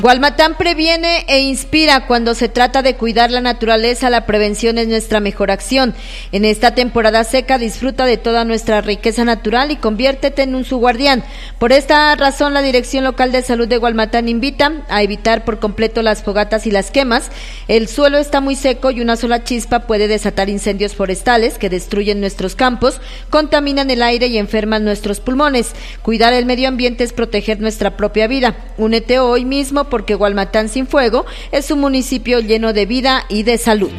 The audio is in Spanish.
Gualmatán previene e inspira. Cuando se trata de cuidar la naturaleza, la prevención es nuestra mejor acción. En esta temporada seca, disfruta de toda nuestra riqueza natural y conviértete en su guardián. Por esta razón, la Dirección Local de Salud de Gualmatán invita a evitar por completo las fogatas y las quemas. El suelo está muy seco y una sola chispa puede desatar incendios forestales que destruyen nuestros campos, contaminan el aire y enferman nuestros pulmones. Cuidar el medio ambiente es proteger nuestra propia vida. Únete hoy mismo, porque Gualmatán sin fuego es un municipio lleno de vida y de salud.